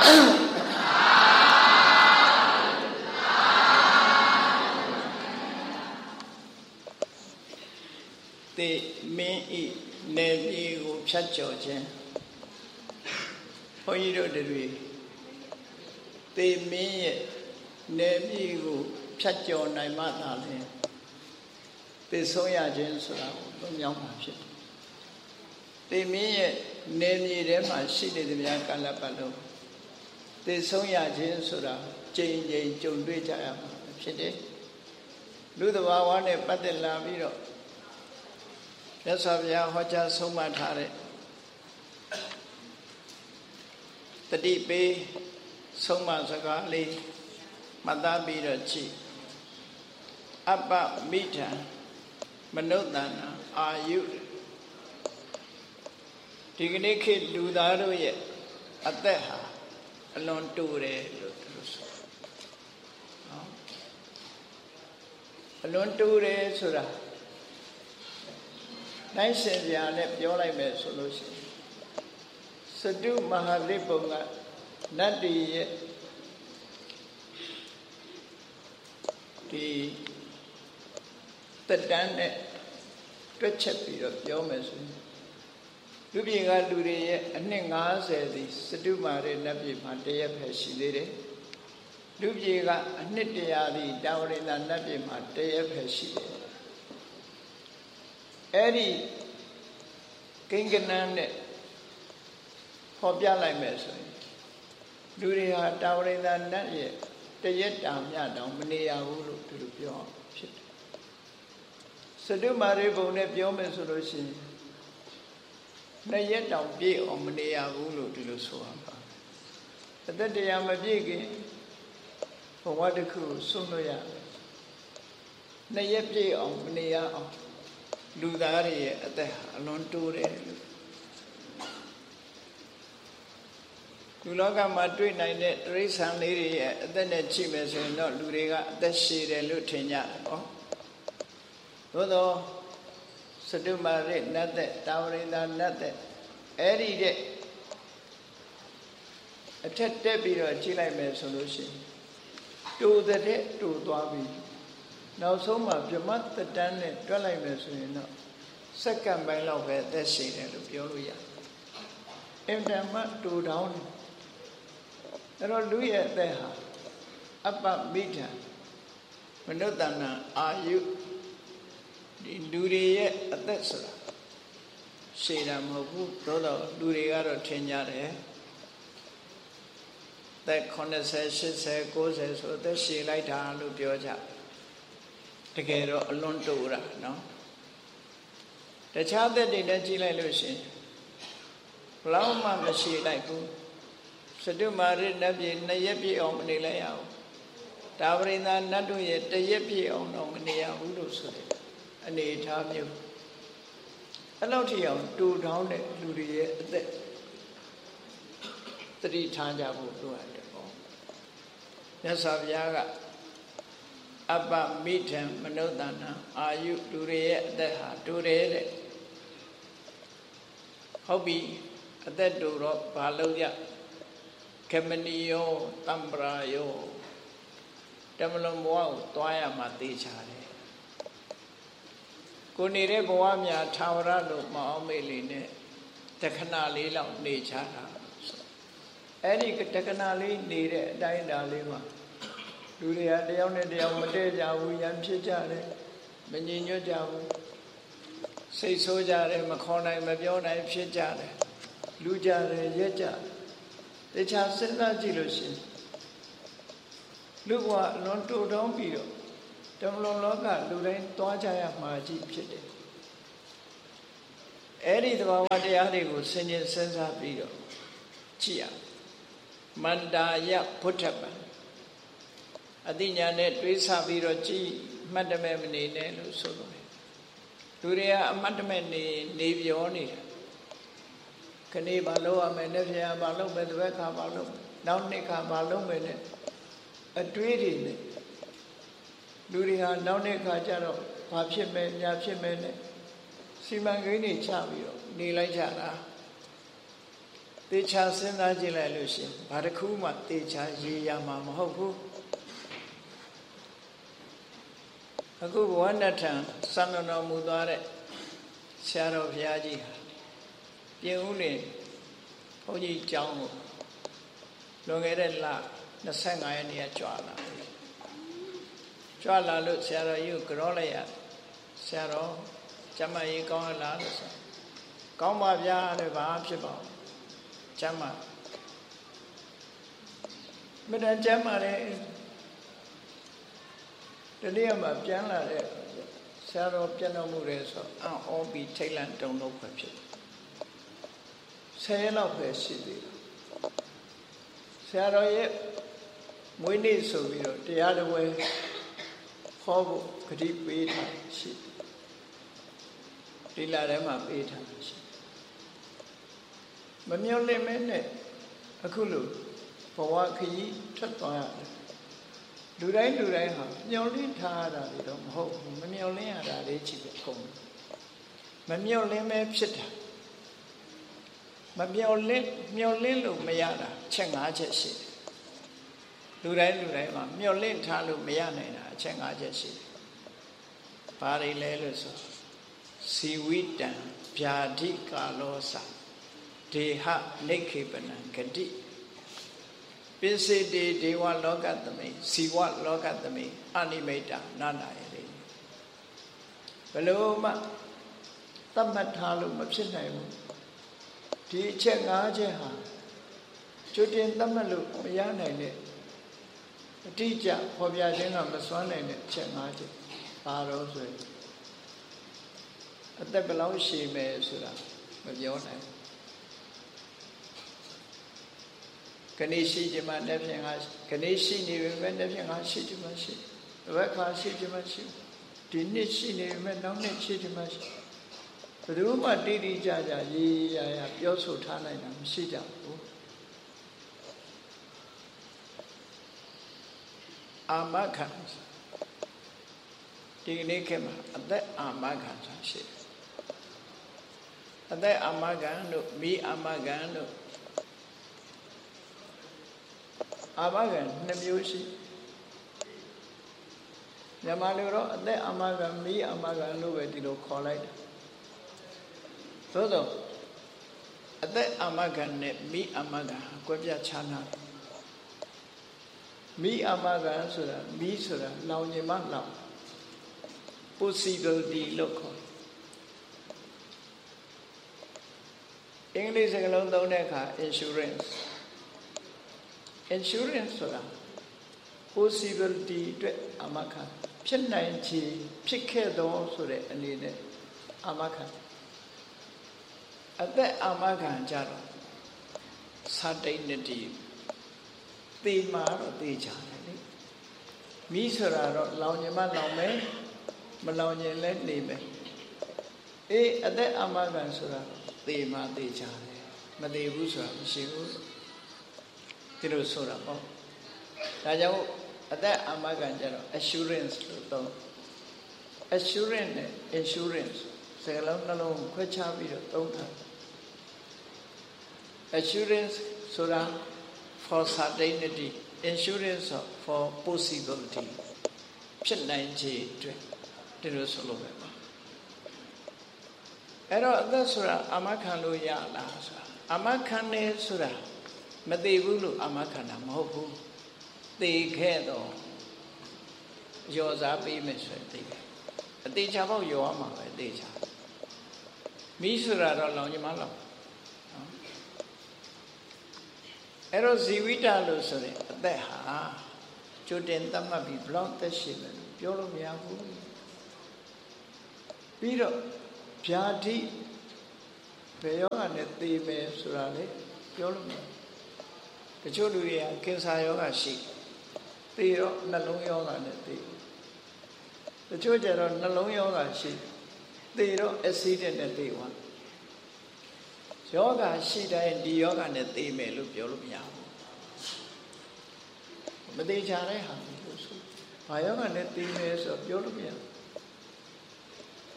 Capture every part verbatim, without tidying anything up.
တေမင်းဤနေပြည်ကိုဖြတ်ကျော်ခြင်းဘုန်းကြီးတို့တွေတေမင်းရဲ့နေပြည်ကိုဖြတ်ကျော်နိုင်မှသာလေသေဆုံးရခြင်းဆိုတာကိုလွန်မြောက်မှာဖြစ်တယ်တေမင်းရဲ့နေပြည်ထဲမှာရှိနေတဲ့များကာလပတ်လုံးသေဆုံးရခြင်းဆိုတာကြိမ်ကြိမ်ကြုံတွေ့ကြရမှာဖြစ်တယ်လူသဘာဝနဲ့ပတ်သက်လာပြီးတော့မြတ်စွာဘုရားဟောကြားဆုံးမထားတဲ့တတိပေးဆုံးမစကားလေးမှတ်သားပြီးတော့ကြည့်အပ္ပမိထံမနုဿာနာအာယုဒီကနေ့ခေတ်လူသားတို့ရဲ့အသက်ဟာအလွန်တိုတယ်လို့သူတို့ဆိုနော်အလွန်တိုတယ်ဆိုတာနိုင်စင်ပြာနဲ့ပြောလိုက်မယ်ဆိုလို့ရှိရင်စတုမဟာရိပုံကနတ်တီရဲ့ဒီတတန်းနဲ့တွက်ချက်ပြီးတော့ပြောမယ်ဆိုရင်လူပြည်ကလူတွေရဲ့အနှစ်၅၀ဒီစတုမာရိနတ်ပြည်မှာတရက်ပဲရှိသေးတယ်လူပြည်ကအနှစ်တရာဒီတာဝရိန္ဒနတ်ပြည်မှာတရက်ပဲရှိတယ်အဲ့ဒီကိန်းကနန်းနဲ့ဟောပြလိုက်မယ်ဆိုရင်လူတွေဟာတာဝရိန္ဒနတ်ရဲ့တရက်တာမြတောင်မနေရဘူးလို့သူတို့ပြောဖြစ်တယ်စတုမာရိဘုံနဲ့ပြောမယ်ဆိုလို့ရှိရင်နှစ်ရက်တောင်ပြည့်အောင်မနေရဘူးလို့ဒီလိုဆိုရပါအသက်တရားမပြည့်ခင်ဘဝတစ်ခုဆွလို့ရတယ်နှစ်ရက်ပြည့်အောင်မနေရအောင်လူသားတွေရဲ့အသက်အလွန်တိုးတယ်လို့လူလောကမှာတွေ့နိုင်တဲ့တိရစ္ဆာန်လေးတွေရဲ့အသက်နဲ့ချိန်မယ်ဆိုရင်တော့လူတွေကအသက်ရှည်တယ်လို့ထင်ကြတယ်နော်သို့သောစတုမာရိနတ်သက်တာဝရိန္ဒနတ်သက်အဲ့ဒီတဲ့အထက်တက်ပြီးတော့ကြည့်လိုက်မယ်ဆိုလို့ရှိရင်တူတဲ့တူသွားပြီးနောက်ဆုံးမှာဗြဟ္မတတန်းနဲ့တွက်လိုက်မယ်ဆိုရင်တော့စက္ကန့်ပိုင်းလောက်ပဲအသက်ရှည်တယ်လို့ပြောလို့ရတယ်အင်တမတူတောင်းတယ်အဲ့တော့လူရဲ့အသက်ဟာအပ္ပမိထံမနုဿာနာအာယုဒီလူတွေရဲ့အသက်ဆိုတာရှည်တာမဟုတ်ဘူးသို့တော့လူတွေကတော့ထင်ကြတယ်သက်80 80 90ဆိုအသက်ရှည်လိုက်တာလို့ပြောကြတကယ်တော့အလွန်တိုတာနော်တခြားသက်တွေနဲ့ကြည့်လိုက်လို့ရှိရင်ဘလောက်မှမရှည်လိုက်ဘူးစတုမာရိနတ်ပြည်နှစ်ရက်ပြည့်အောင်မနေလိုက်ရအောင်တာဝရိန္ဒနတ်တို့ရဲ့တရက်ပြည့်အောင်တော့မနေရဘူးလို့ဆိုတယ်အနေထားမျိုးအဲ့လောက်ထိအောင်တူထောင်းတဲ့လူတွေရဲ့အသက်သတိထားကြဖို့လိုအပ်တယ်ပေါ့မြတ်စွာဘုရားကအပ္ပမိထံမနုဿာနာအာယုလူတွေရဲ့အသက်ဟာတူတယ်တဲ့ဟုတ်ပြီအသက်တူတော့ဘာလုပ်ရခမနီယောတမ္ပရာယောတမလုံးဘဝကိုတွားရမှသိချတယ်ကိုနေတဲ့ဘဝများထာဝရလို့မအောင်မေ့လေနဲ့တခဏလေးလောက်နေချတာအဲ့ဒီတခဏလေးနေတဲ့အတိုင်းအတာလေးမှာလူတွေကတယောက်နဲ့တယောက်မတည့်ကြဘူးရံဖြစ်ကြတယ်မငြိမ်ညွတ်ကြဘူးစိတ်ဆိုးကြတယ်မခေါ်နိုင်မပြောနိုင်ဖြစ်ကြတယ်လူကြတယ်ရက်ကြတခြားစဉ်းစားကြည့်လို့ရှိရင်လူကလွန်တူတောင်းပြီးတော့တမလွန်လောကလူတိုင်းသွားကြရမှာကြီးဖြစ်တယ်အဲ့ဒီသဘာဝတရားတွေကိုစဉ်းကျင်စဉ်းစားပြီးတော့ကြည့်ရမန္တာယဘုဒ္ဓပံအတိညာနဲ့တွေးဆပြီးတော့ကြည်မှတ်တမဲ့မနေနဲ့လို့ဆိုလို့လူတွေကအမှတ်တမဲ့နေနေပြောနေတာခဏဘာလို့ရမယ်နဲ့ပြန်ဘာလို့ပဲတစ်ဘက်ခါဘာလို့နောက်နှစ်ခါဘာလို့မယ်နဲ့အတွေးတွေနဲ့လူတွေဟာနောက်နှစ်ခါကျတော့ဘာဖြစ်မယ်ညာဖြစ်မယ်နဲ့စီမံကိန်းတွေချပြီးတော့နေလိုက်ကြတာတေချာစဉ်းစားကြည့်လိုက်လို့ရှိရင်ဘာတစ်ခုမှတေချာရေးရမှာမဟုတ်ဘူးအခုဘဝနဲ့ထံစံတော်မူသွားတဲ့ဆရာတော်ဘုရားကြီးဟာပြင်ဦးနေဘုန်းကြီးကျောင်းကိုလွန်ခဲ့တဲ့လနှစ်ဆယ့်ငါးရက်နေ့ကကြွလာတယ်ကြွလာလို့ဆရာတော်ကြီးကိုကြောလိုက်ရဆရာတော်ကျမကြီးကောင်းလားလို့ဆိုကောင်းပါဗျာတဲ့ဘာဖြစ်ပါ့ကျမမတန်ကျမလည်းတတိယမှာပြန်လာတဲ့ဆရာတော်ပြန်တော်မူတယ်ဆိုအံ့ဩပြီးထိတ်လန့်တုန်လှုပ်ပဲဖြစ်ဆယ်ရက်လောက်ပဲရှိသေးတယ်ဆရာတော်ရဲ့မွေးနေ့ဆိုပြီးတော့တရားတော်ဝဲခေါ်ဖို့ဂတိပေးထားရှိဒီလာထဲမှာပေးထားရှိမမျော်လင့်မဲနဲ့အခုလိုဘဝခရီးထွက်သွားရတယ်လူတိုင်းလူတိုင်းဟာမျော်လင့်ထားတာတွေတော့မဟုတ်ဘူးမမျော်လင့်ရတာလေးချစ်ပဲကုန်မမျော်လင့်မဲဖြစ်တာမမျော်လင့်မျော်လင့်လို့မရတာချက်၅ချက်ရှိတယ်လူတိုင်းလူတိုင်းမှာမျော်လင့်ထားလို့မရနိုင်တာအချက်၅ချက်ရှိတယ်ဘာတွေလဲလို့ဆိုစီဝိတံဗျာဓိကာလောစဒေဟနိခေပနံဂတိပိစိတေဒေဝလောကသမိစီဝလောကသမိအနိမိတနာနာယလေဘယ်လိုမှသတ်မှတ်ထားလို့မဖြစ်နိုင်ဘူးဒီအချက်၅ချက်ဟာကျွတ်တင်သတ်မှတ်လို့မရနိုင်တဲ့အတိအကျဖော်ပြခြင်းကမစွမ်းနိုင်တဲ့အချက်၅ချက်ဘာလို့ဆိုရင်အသက်ဘယ်လောက်ရှည်မယ်ဆိုတာမပြောနိုင်ဘူးခဏရှိခြင်းမှတစ်ဖြင့်ကခဏရှိနေပြီမဲ့တစ်ဖြင့်ကရှိခြင်းမှရှိတစ်ဘက်ခါရှိခြင်းမှရှိဒီနှစ်ရှိနေပြီမဲ့နောက်နှစ်ရှိခြင်းမှရှိဘယ်သူမှတိတိကျကျရေးရရပြောဆိုထားနိုင်တာမရှိကြဘူးအာမခံဒီနေ့ခေတ်မှာအသက်အာမခံဆိုတာရှိတယ်အသက်အာမခံတို့မိအာမခံတို့အာမခံနှစ်မျိုးရှိမြန်မာလူတော့အသက်အာမခံမိအာမခံလို့ပဲဒီလိုခေါ်လိုက်တယ်သို့သောအသက်အာမခံနဲ့မိအာမခံကွဲပြားခြားနာတယ်မိအာမခံဆိုတာမိဆိုတာလောင်ញင်မလောင် possibility လို့ခေါ်အင်္ဂလိပ်စကားလုံးသုံးတဲ့အခါ insurance insurance ဆိုတာ possibility အတွက်အာမခံဖြစ်နိုင်ခြေဖြစ်ခဲ့သောဆိုတဲ့အနေနဲ့အာမခံအသက်အာမခံကြတော့ certainty သေမှာတော့သေချာတယ်လေမိဆိုတာတော့လောင်ញင်မလောင်မယ်မလောင်ញင်လည်းနေမယ်အေးအသက်အာမခံဆိုတာသေမှာသေချာတယ်မသေဘူးဆိုတာမရှိဘူးဒီလိုဆိုတာပေါ့ဒါကြောင့်အသက်အာမခံကြတော့ assurance လို့သုံး assurance နဲ့ insurance စကားလုံးနှလုံးခွဲခြားပြီးတော့သုံးတာ assurance ဆိုတာ for certainty insurance for possibility ဖြစ်နိုင်ခြေအတွက်ဒီလိုဆိုလို့ပဲပါအဲ့တော့အသက်ဆိုတာအာမခံလို့ရလားဆိုတာအာမခံနေဆိုတာမသိဘူးလို့အာမခံတာမဟုတ်ဘူးသိခဲ့တော့ရောစားပေးမယ်ဆိုရင်သိတယ်အသေးချာပေါ့ရောရမှာပဲသိချာမိဆိုတာတော့လောင်ညီမလောင်အဲ့တော့ဇီဝိတလို့ဆိုရင်အသက်ဟာကျွတ်တင်သတ်မှတ်ပြီးဘလောက်သက်ရှိမယ်ပြောလို့မရဘူးပြီးတော့ဗျာတိဘယ်ယောဂနဲ့သိမယ်ဆိုတာလေပြောလို့မရတချို့လူတွေကကင်ဆာယောဂရှိသိတော့နှလုံးယောဂနဲ့သိတချို့ကျတော့နှလုံးယောဂရှိသိတော့ accident နဲ့သိသွားယောဂရှိတိုင်းဒီယောဂနဲ့သိမယ်လို့ပြောလို့မရဘူးမသိချာတဲ့ဟာလို့ဆိုဘာယောဂနဲ့သိမယ်ဆိုတော့ပြောလို့မရဘူး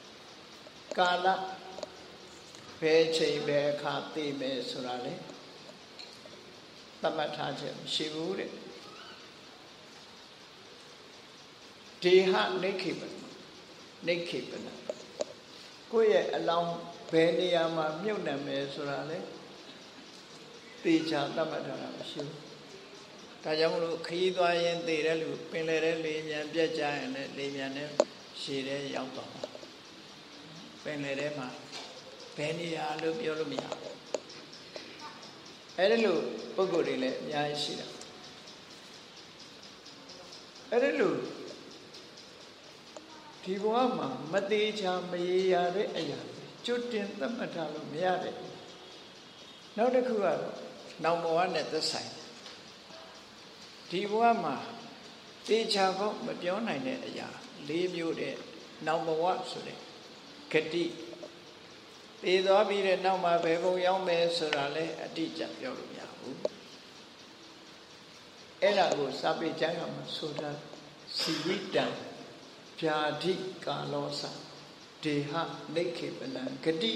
ကာလဘယ်ချိန်ဘယ်အခါသိမယ်ဆိုတာလေသတ်မှတ်ထားချက်မရှိဘူးတဲ့ဒေဟနိခေပနိခေပနကိုယ့်ရဲ့အလောင်းဘယ်နေရာမှာမြုပ်နှံမယ်ဆိုတာလေသေချာသတ်မှတ်ထားတာမရှိဘူးဒါကြောင့်မလို့ခရီးသွားရင်သေတဲ့လူပင်လယ်တဲ့လေမြန်ပြက်ကြရင်လည်းလေမြန်နဲ့ရှည်တဲ့ရောက်တော့ပင်လယ်ထဲမှာဘယ်နေရာလို့ပြောလို့မရဘူးအဲ့ဒါလို့ပုဂ္ဂိုလ်တွေလည်းအများကြီးရှိတာအဲ့ဒါလို့ဒီဘဝမှာမသေးချာမရေရာတဲ့အရာကျွတ်တင်သတ်မှတ်ထားလို့မရတဲ့နောက်တစ်ခုကတော့နောင်ဘဝနဲ့သက်ဆိုင်ဒီဘဝမှာသေချာဖို့မပြောနိုင်တဲ့အရာ၄မျိုးတဲ့နောင်ဘဝဆိုတဲ့ဂတိသေသွားပြီးတဲ့နောက်မှာဘယ်ပုံရောက်မယ်ဆိုတာလဲအတိအကျပြောလို့မရဘူးအဲ့ဒါကိုစာပေကျမ်းကမှဆိုတာစီဝိတံဗျာဓိကာလောစဒေဟနိခေပနံဂတိ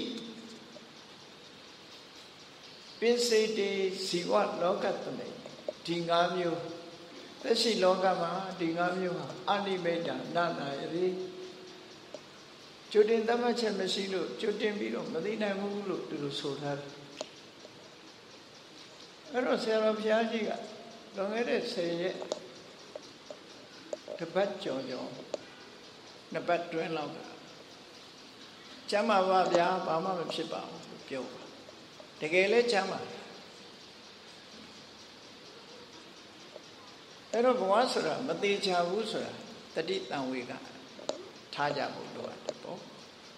ပိစေတိဇီဝလောကတမေဒီ၅မျိုးသက်ရှိလောကမှာဒီ၅မျိုးဟာအနိမိတ်တနာနာရီကျွတ်တင်သတ်မှတ်ချက်မရှိလို့ကျွတ်တင်ပြီးတော့မသိနိုင်ဘူးလို့သူတို့ဆိုထားတယ်အဲ့တော့ဆရာတော်ဘုရားကြီးကလွန်ခဲ့တဲ့ဆယ်ရက်တစ်ပတ်ကျော်ကျော်နှစ်ပတ်တွင်းလောက်ကကျမ်းပါပါဗျာဘာမှမဖြစ်ပါဘူးလို့ပြောပါတကယ်လဲကျမ်းပါအဲ့တော့ဘဝဆိုတာမသေးချဘူးဆိုတာတတိတံဝေကထားကြဖို့လိုအပ်တယ်ပေါ့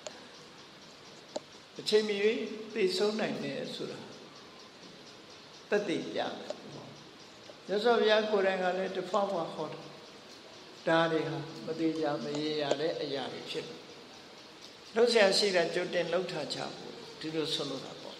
အချိန်မီသိဆုံးနိုင်တယ်ဆိုတာတတိပြမယ်ရသော်ဘုရားကိုယ်တိုင်ကလည်းတဖောက်ဖောက်ဟောတယ်ဒါတွေဟာမသေးချမရေရတဲ့အရာတွေဖြစ်တယ်လှုပ်ရှားရှိတာကြိုတင်လှုပ်ထားချဖို့ဒီလိုဆိုလိုတာပေါ့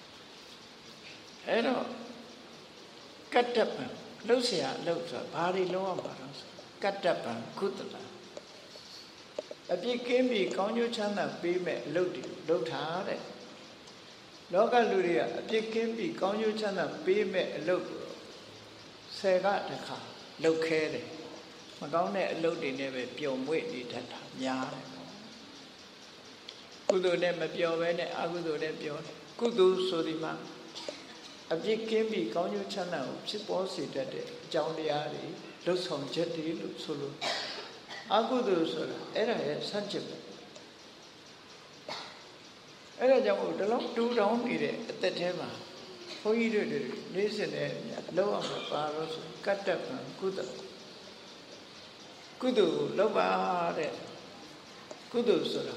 အဲ့တော့ကတ္တပံလှုပ်ရှားလှုပ်ဆိုတာဘာတွေလုံးဝမှာတော့ကတ္တပံကုသလအပြစ်ကင်းပြီးကောင်းကျိုးချမ်းသာပေးမဲ့အလုပ်တွေလုပ်ထားတဲ့လောကလူတွေကအပြစ်ကင်းပြီးကောင်းကျိုးချမ်းသာပေးမဲ့အလုပ်ကိုဆယ်ကတခါလုပ်ခဲတယ်မကောင်းတဲ့အလုပ်တွေနဲ့ပဲပျော်မွေ့နေတတ်တာများတယ်ပေါ့ကုသိုလ်နဲ့မပျော်ဘဲနဲ့အကုသိုလ်နဲ့ပျော်တယ်ကုသိုလ်ဆိုဒီမှာအပြစ်ကင်းပြီးကောင်းကျိုးချမ်းသာကိုဖြစ်ပေါ်စေတတ်တဲ့အကြောင်းတရားတွေလှုပ်ဆောင်ချက်တွေလို့ဆိုလို့အကုသိုလ်ဆိုတာအဲ့ဒါရဲ့ဆန့်ကျင်ပဲအဲ့ဒါကြောင့်မို့ဒီလောက်တူတောင်းနေတဲ့အသက်ထဲမှာဘုန်းကြီးတို့တွေနေစင်တဲ့လောက်အောင်ပါတော့ဆိုကတ္တပံကုသလကုသိုလ်ကိုလောက်ပါတဲ့ကုသိုလ်ဆိုတာ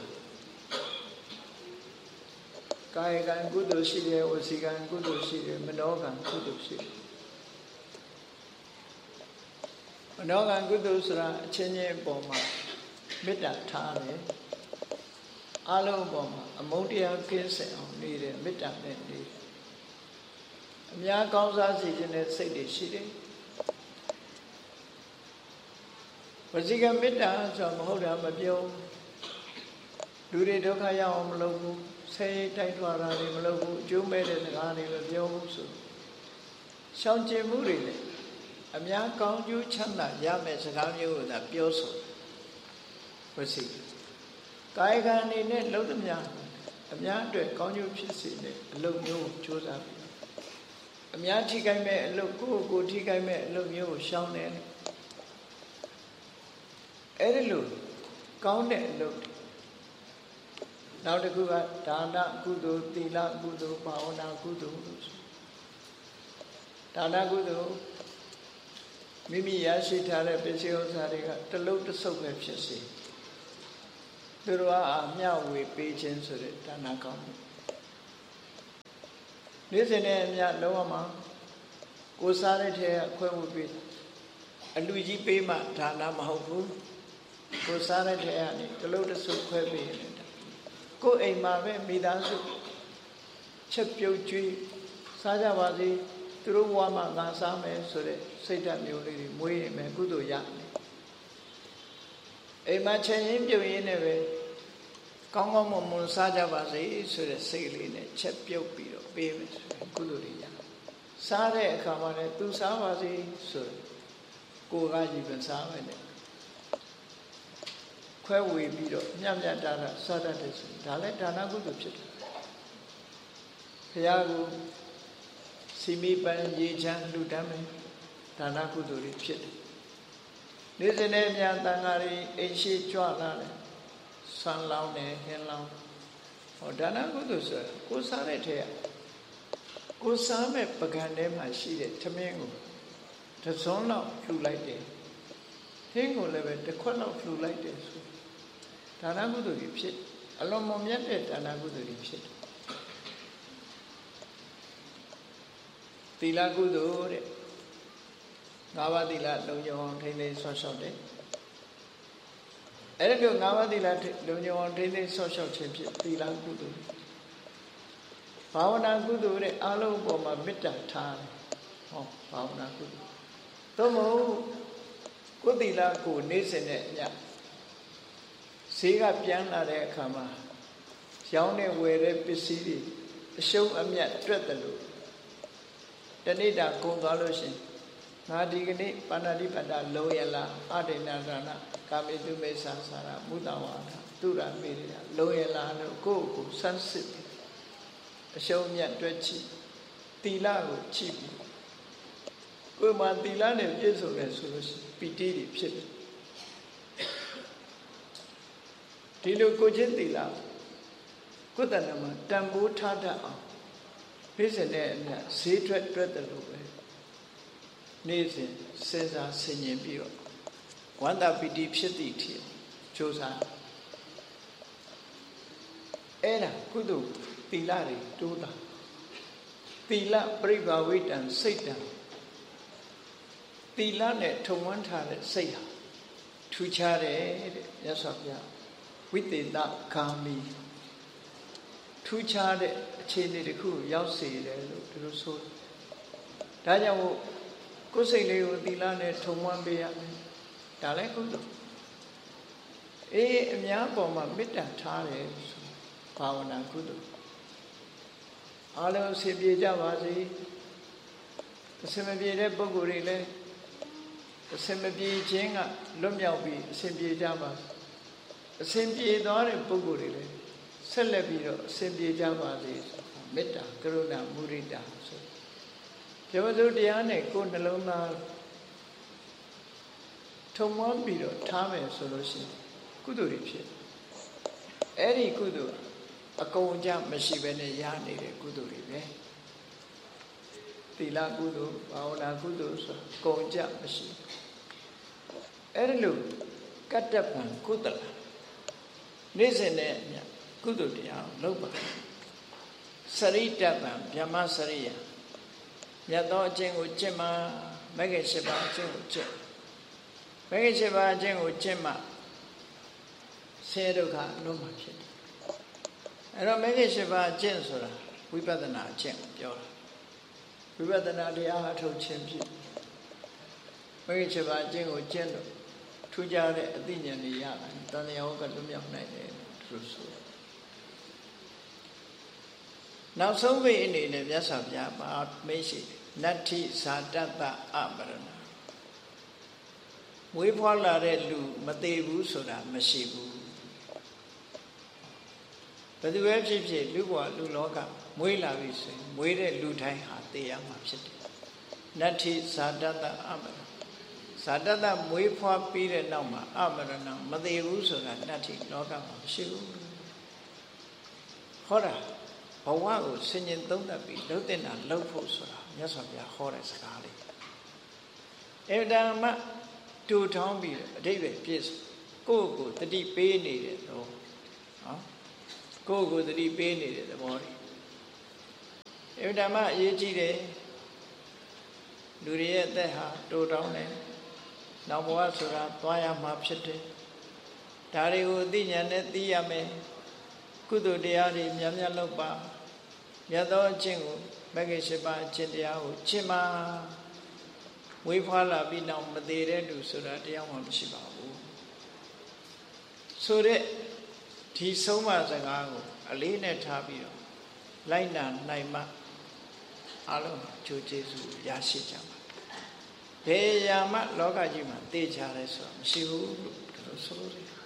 ကာယကံကုသိုလ်ရှိတယ်ဝစီကံကုသိုလ်ရှိတယ်မနောကံကုသိုလ်ရှိတယ်မနောကံကုသိုလ်ဆိုတာအချင်းချင်းအပေါ်မှာမေတ္တာထားတယ်အလုံးအပေါ်မှာအမုန်းတရားကင်းစင်အောင်နေတယ်မေတ္တာနဲ့နေတယ်အများကောင်းစားစေခြင်းနဲ့စိတ်တွေရှိတယ်ဝစီကမေတ္တာဆိုမဟုတ်တာမပြောလူတွေဒုက္ခရောက်အောင်မလုပ်ဘူးဆဲတိုက်ထွာတာတွေမလုပ်ဘူးအကျိုးမဲ့တဲ့စကားတွေမပြောဘူးဆိုရှောင်ကျဉ်မှုတွေနဲ့အများကောင်းကျိုးချမ်းသာရမယ့်စကားမျိုးကိုသာပြောဆိုဝစီကာယကံအနေနဲ့လှုပ်သမျှအများအတွက်ကောင်းကျိုးဖြစ်စေတဲ့အလုပ်မျိုးကိုကြိုးစားပြီးအများထိခိုက်မဲ့အလုပ်ကိုယ့်ကိုယ်ထိခိုက်မဲ့အလုပ်မျိုးကိုရှောင်တယ်အဲ့ဒီလိုကောင်းတဲ့အလုပ်နောက်တစ်ခုကဒါနကုသိုလ်သီလကုသိုလ်ဘာဝနာကုသိုလ်လို့ဆိုဒါနကုသိုလ်မိမိရရှိထားတဲ့ပစ္စည်းဥစ္စာတွေကတလုံးတစ်စုပ်ပဲဖြစ်စေသူတို့ကအမျှဝေပေးခြင်းဆိုတဲ့ဒါနကောင်းမှုနေ့စဉ်နဲ့အမျှလုံးဝမှာကိုယ်စားတဲ့ထဲအခွင့်ဝေပေးအလူကြီးပေးမှဒါနမဟုတ်ဘူးကိုယ်စားတဲ့ထဲကနေတလုံးတစ်စုပ်ခွဲပေးတယ်ကိုယ်အိမ်မှာပဲမိသားစုချက်ပြုတ်ကျွေးစားကြပါစေသူတို့ဘဝမှာငါစားမယ်ဆိုတဲ့စိတ်ဓာတ်မျိုးလေးတွေမွေးရင်ပဲကုသိုလ်ရမယ်အိမ်မှာချက်ရင်းပြုတ်ရင်းနဲ့ပဲကောင်းကောင်းမွန်မွန်စားကြပါစေဆိုတဲ့စိတ်လေးနဲ့ချက်ပြုတ်ပြီးတော့ပေးမယ်ဆိုရင်ကုသိုလ်တွေရစစားတဲ့အခါမှာလည်းသူစားပါစေဆိုကိုကကြီးပဲစားမယ်နဲ့ခွဲဝေပြီးတော့မြတ်မြတ်တာတာစားတတ်တယ်ဆိုဒါလည်းဒါနကုသိုလ်ဖြစ်တယ်ဘုရားကိုစီမီပန်းရေချမ်းလှူဒန်းမယ်ဒါနကုသိုလ်တွေဖြစ်တယ်နေ့စဉ်နဲ့အများတန်ဃာတွေအိမ်ရှိကြွလာတယ်ဆန်းလောင်းတယ်ဟင်းလောင်းဟောဒါနကုသိုလ်ဆိုတာကိုစားတဲ့ထဲကကိုစားမဲ့ပကံထဲမှာရှိတဲ့ထမင်းကိုတစ်စုံလောက်လှူလိုက်တယ်ဟင်းကိုလည်းပဲတစ်ခွက်လောက်လှူလိုက်တယ်ဆိုဒါနကုသိုလ်ကြီးဖြစ်အလွန်မမြတ်တဲ့ဒါနကုသိုလ်ကြီးဖြစ်သီလကုသိုလ်တဲ့ငါးပါးသီလလုံခြုံအောင်ထိန်းသိမ်းဆော့ရှောက်တယ်အဲ့ဒီလိုငါးပါးသီလလုံခြုံအောင်ထိန်းသိမ်းဆော့ရှောက်ခြင်းဖြစ်သီလကုသိုလ်ဘာဝနာကုသိုလ်တဲ့အားလုံးပေါ်မှာမေတ္တာထားတယ်ဟောဘာဝနာကုသိုလ်သို့မဟုတ်ကိုယ်သီလကိုနေ့စဉ်နဲ့ညဈေးကပြန်လာတဲ့အခါမှာရောင်းနေဝယ်တဲ့ပစ္စည်းတွေအရှုံးအမြတ်တွက်တယ်လို့တဏိတာကုန်သွားလို့ရှင်ငါဒီကနေ့ပါဏာတိပတ္တလုံးရလားအဒိဏဒါနကာမိတုမေသဆာရမုဒဝါဒသူရမေရလုံးရလားလို့ကိုယ့်ကိုယ်ဆန်းစစ်အရှုံးမြတ်တွက်ချီသီလကိုချီပြီးကိုယ်မှာသီလနဲ့ပြည့်စုံတယ်ဆိုလို့ရှိရင်ပီတိတွေဖြစ်တယ်ဒီလိုကိုချင်းသီလကိုယ်တဏ္ဍမှာတန်ဖိုးထားတတ်အောင်ပြည့်စုံတဲ့အမြတ်ဈေးထွက်တွက်တယ်လို့ပဲနေ့စဉ်စဉ်းစားဆင်ခြင်ပြီးတော့ဝန္တာပီတိဖြစ်သည့်ထိကြိုးစားအဲ့ဒါကုသိုလ်သီလတွေတိုးတာသီလပြိဘာဝိတံစိတ်တံသီလနဲ့ထုံဝန်းထားတဲ့စိတ်ဟာထူးခြားတယ်တဲ့မြတ်စွာဘုရားဝိသေသဂါမိထူးခြားတဲ့အခြေအနေတစ်ခုရောက်စေတယ်လို့သူတို့ဆိုဒါကြောင့်မို့ကိုယ်စိတ်လေးကိုသီလနဲ့ထုံဝန်းပေးရမယ်ဒါလည်းကုသိုလ်အေးအများပေါ်မှာမေတ္တာထားတယ်ဆိုဘာဝနာကုသိုလ်အားလုံးအစဉ်ပြေကြပါစေအစဉ်မပြေတဲ့ပုဂ္ဂိုလ်တွေလည်းအစဉ်မပြေခြင်းကလွတ်မြောက်ပြီးအစဉ်ပြေကြပါစေအစဉ်ပြေသွားတဲ့ပုဂ္ဂိုလ်တွေလည်းဆက်လက်ပြီးတော့အစဉ်ပြေကြပါစေမေတ္တာကရုဏာမုဒိတာဆိုပြောစုတရားနဲ့ကိုယ်နှလုံးသားထုံမွမ်းပြီးတော့ထားမယ်ဆိုလို့ရှိရင်ကုသိုလ်တွေဖြစ်အဲ့ဒီကုသိုလ်အကုန်အကျမရှိဘဲနဲ့ရနေတဲ့ကုသိုလ်တွေပဲသီလကုသိုလ်ဘာဝနာကုသိုလ်ဆိုအကုန်အကျမရှိအဲ့ဒီလိုကတ္တပံကုသလနေ့စဉ်နဲ့ကုသိုလ်တရားလုပ်ပါစရိတပံဗြဟ္မစရိယမြတ်သောအကျင့်ကိုကျင့်မှမဂ္ဂင်၈ပါးအကျင့်ကိုကျင့်မဂ္ဂင်၈ပါးအကျင့်ကိုကျင့်မှဆင်းရဲဒုက္ခလွတ်မှာဖြစ်တယ်အဲ့တော့မဂ္ဂင်၈ပါးအကျင့်ဆိုတာဝိပဿနာအကျင့်ကိုပြောတာဝိပဿနာတရားအထုတ်ခြင်းဖြစ်မဂ္ဂင်၈ပါးအကျင့်ကိုကျင့်လို့ထူးခြားတဲ့အသိဉာဏ်တွေရတာတန်တရားဝကလွတ်မြောက်နိုင်တယ်သူဆိုနောက်ဆုံးပိအနေနဲ့မြတ်စွာဘုရားမှာမေးရှိနတ္ထိဇာတတ္တအမရဏမွေးဖွားလာတဲ့လူမသေးဘူးဆိုတာမရှိဘူးဘယ်သူပဲဖြစ်ဖြစ်လူဘဝလူလောကမွေးလာပြီဆိုရင်မွေးတဲ့လူတိုင်းဟာသေရမှာဖြစ်တယ်နတ္ထိဇာတတ္တအမရဏဇာတတ္တမွေးဖွားပြီးတဲ့နောက်မှာအမရဏမသေးဘူးဆိုတာနတ္ထိလောကမှာမရှိဘူးဟောတာဘဝကိုဆင်ញင်သုံးသပ်ပြီးလှုပ်တဲ့နာလှုပ်ဖို့ဆိုတာမြတ်စွာဘုရားဟောတဲ့စကားလေးအဲဒါမှတူထောင်းပြီးအဓိပ္ပာယ်ပြည့်ကိုယ့်ကိုတတိပေးနေတဲ့တော့နော်ကိုယ့်ကိုတတိပေးနေတဲ့သဘောတွေအဲဒါမှအရေးကြီးတယ်လူတွေရဲ့အသက်ဟာတူထောင်းတယ်နောက်ဘဝဆိုတာသွားရမှာဖြစ်တယ်ဒါတွေကိုအသိဉာဏ်နဲ့သိရမယ်ကုသိုလ်တရားတွေများများလုပ်ပါမြတ်သောအကျင့်ကိုမဂ္ဂင်၈ပါးအကျင့်တရားကိုကျင့်ပါဝေးဖွားလာပြီးနောက်မသေးတဲ့လူဆိုတာတရားမှမရှိပါဘူးဆိုတဲ့ဒီဆုံးမစကားကိုအလေးနဲ့ထားပြီးတော့လိုက်နာနိုင်မှအားလုံးကျိုးကျေးဇူးရရှိကြပါဘယ်ရာမှလောကကြီးမှာသိကြရဲဆိုတော့မရှိဘူးလို့တို့ဆိုလို့ရတယ်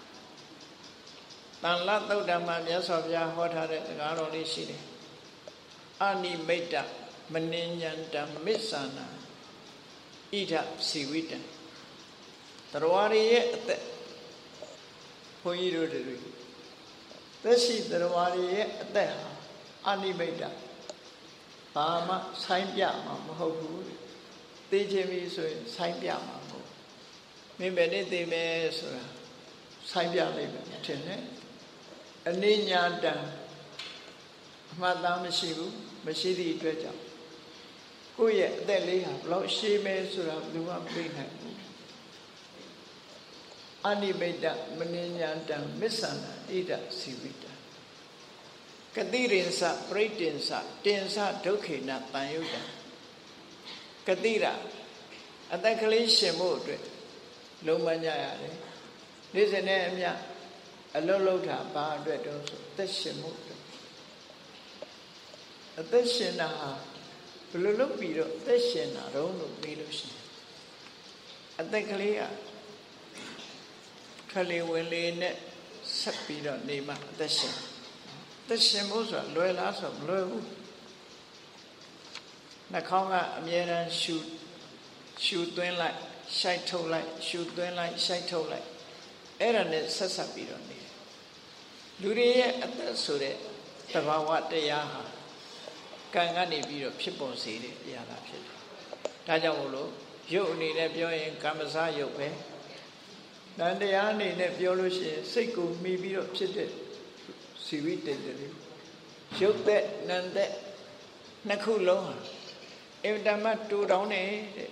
တန်လသုတ်တမမြတ်စွာဘုရားဟောထားတဲ့စကားတော်လေးရှိတယ်အာနိမိတ်တမနိညံတမစ္ဆာနာဣဒစီဝိတံတရားရရဲ့အသက်ဘုန်းကြီးတို့တွေသက်ရှိတရားရရဲ့အသက်ဟာအာနိမိတ်တဘာမှဆိုင်ပြမှာမဟုတ်ဘူးသိချင်းပြီဆိုရင်ဆိုင်ပြမှာမဟုတ်မင်းပဲနေသိမယ်ဆိုတာဆိုင်ပြလိုက်မယ်ထင်တယ်အနိညာတံအမှတ်သားမရှိဘူးမရှိသည့်အတွက်ကြောင့်ကိုယ့်ရဲ့အသက်လေးဟာဘလောက်ရှည်မယ်ဆိုတာဘယ်သူမှမသိနိုင်ဘူးအာနိမိတ်တမနိညာတံမစ္ဆန္ဒဣဒစီဝိတံကတိရိစပရိတ္တင်စတင်စဒုက္ခေနတန်ယုတ်တံကတိရအသက်ကလေးရှင်ဖို့အတွက်လုံးမကြရတယ်နေ့စဉ်နဲ့အမျှအလုံးလုံးတာဘာအတွက်တော့ဆိုသက်ရှင်ဖို့အတွက်အသက်ရှင်တာဟာဘယ်လိုလုပ်ပြီးတော့အသက်ရှင်တာတော့လို့ပြီးလို့ရှိရင်အသက်ကလေးကခလေးဝင်လေးနဲ့ဆက်ပြီးတော့နေမှအသက်ရှင်အသက်ရှင်ဖို့ဆိုတာလွယ်လားဆိုမလွယ်ဘူးနှာခေါင်းကအမြဲတမ်းရှူရှူသွင်းလိုက်ရှိုက်ထုတ်လိုက်ရှူသွင်းလိုက်ရှိုက်ထုတ်လိုက်အဲ့ဒါနဲ့ဆက်ဆက်ပြီးတော့နေတယ်လူတွေရဲ့အသက်ဆိုတဲ့သဘာဝတရားဟာကံကနေပြီးတော့ဖြစ်ပေါ်စေတဲ့အရာသာဖြစ်တယ်ဒါကြောင့်မို့လို့ရုပ်အနေနဲ့ပြောရင်ကမ္မစရုပ်ပဲနန္တရားအနေနဲ့ပြောလို့ရှိရင်စိတ်ကိုမှီပြီးတော့ဖြစ်တဲ့စီဝိတ္တတွေရုပ်သက်နံသက်နှစ်ခုလုံးဟာအင်တမတူတောင်းနေတဲ့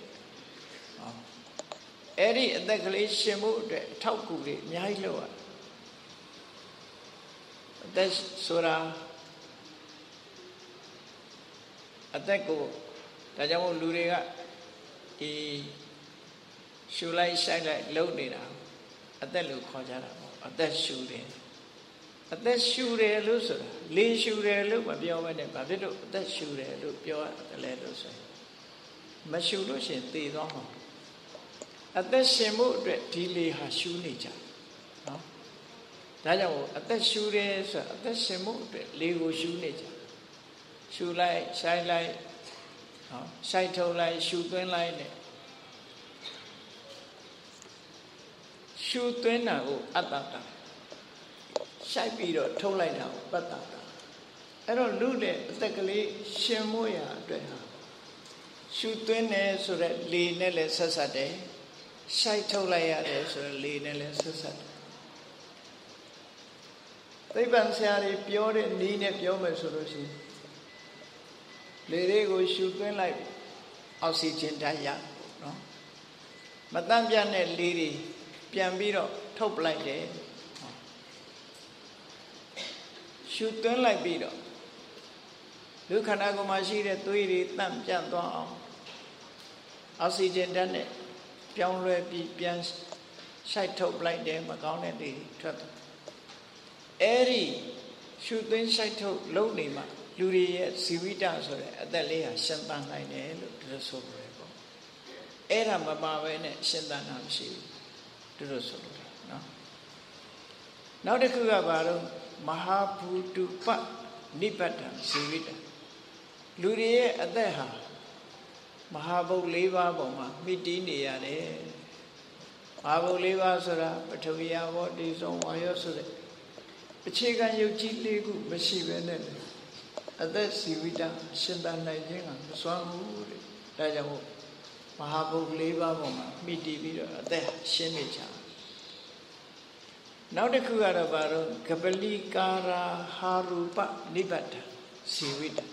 အဲ့ဒီအသက်ကလေးရှင်မှုအတွက်အထောက်အကူတွေအများကြီးလုပ်ရအသက်ဆိုတာအသက်ကိုဒါကြောင့်မို့လူတွေကဒီရှူလိုက်ရှိုက်လိုက်လှုပ်နေတာအသက်လို့ခေါ်ကြတာပေါ့အသက်ရှူတယ်အသက်ရှူတယ်လို့ဆိုတာလေရှူတယ်လို့မပြောဘဲနဲ့ဘာဖြစ်လို့အသက်ရှူတယ်လို့ပြောရတယ်လဲလို့ဆိုရင်မရှူလို့ရှိရင်သေသွားမှာအသက်ရှင်မှုအတွက်ဒီလေဟာရှူနေကြနော်ဒါကြောင့်အသက်ရှူတယ်ဆိုတာအသက်ရှင်မှုအတွက်လေကိုရှူနေကြရှူလိုက်ရှိုက်လိုက်နော်ရှိုက်ထုတ်လိုက်ရှူသွင်းလိုက်နဲ့ရှူသွင်းတာကိုအတ္တတာရှိုက်ပြီးတော့ထုတ်လိုက်တာကိုပတ္တတာအဲ့တော့လူတဲ့အသက်ကလေးရှင်မို့ရအတွက်ဟာရှူသွင်းတယ်ဆိုတော့လေနဲ့လည်းဆက်ဆက်တယ်ရှိုက်ထုတ်လိုက်ရတယ်ဆိုတော့လေနဲ့လည်းဆက်ဆက်တယ်သိပ္ပံဆရာတွေပြောတဲ့နည်းနဲ့ပြောမယ်ဆိုလို့ရှိရင်လေတွေကိုရှူသွင်းလိုက်အောက်ဆီဂျင်ဓာတ်ရနော်မတန့်ပြတ်တဲ့လေတွေပြန်ပြီးတော့ထုတ်ပလိုက်တယ်ရှူသွင်းလိုက်ပြီးတော့လူခန္ဓာကိုယ်မှာရှိတဲ့သွေးတွေတန့်ပြတ်သွားအောင်အောက်ဆီဂျင်ဓာတ်နဲ့ပြောင်းလဲပြီးပြန်ရှိုက်ထုတ်ပလိုက်တယ်မကောင်းတဲ့လေထွက်သွားအဲ့ဒီရှူသွင်းရှိုက်ထုတ်လုံးနေမှာလူတွေရဲ့ဇီဝိတဆိုတဲ့အသက်လေးဟာရှင်သန်နိုင်တယ်လို့သူတို့ဆိုတယ်ပေါ့အဲ့ဒါမပါဘဲနဲ့ရှင်သန်တာမရှိဘူးသူတို့ဆိုလို့နော်နောက်တစ်ခုကဘာလို့မဟာဘူတုပနိဗ္ဗတံဇီဝိတလူတွေရဲ့အသက်ဟာမဟာဘုတ်၄ပါးပေါ်မှာမိတည်နေရတယ်မဟာဘုတ်၄ပါးဆိုတာပထဝီယဘောတေဇောဝါယောဆိုတဲ့အခြေခံယုတ်ကြီး၄ခုမရှိဘဲနဲ့အသက်ဇီဝိတရှင်သန်နိုင်ခြင်းကမစွမ်းဘူးတဲ့ဒါကြောင့်မို့မဟာဘုတ်၄ပါးပေါ်မှာမိတည်ပြီးတော့အသက်ရှင်းနေကြနောက်တစ်ခုကတော့ဘာလို့ကပလီကာရာဟာရူပနိဗ္ဗတံဇီဝိတ